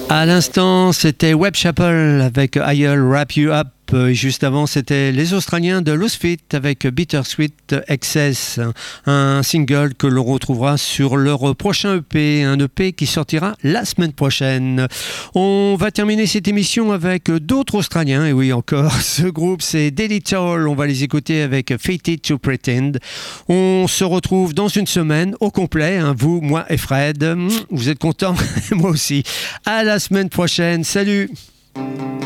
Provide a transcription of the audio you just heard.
À l'instant, c'était Web Chapel avec I'll Wrap You Up. Et juste avant, c'était les Australiens de Loose Fit avec Bittersweet Excess, un single que l'on retrouvera sur leur prochain EP, un EP qui sortira la semaine prochaine. On va terminer cette émission avec d'autres Australiens, et oui encore, ce groupe c'est Daily Toll, on va les écouter avec Fated to Pretend. On se retrouve dans une semaine au complet, hein, vous, moi et Fred. Vous êtes contents? Moi aussi. À la semaine prochaine, salut!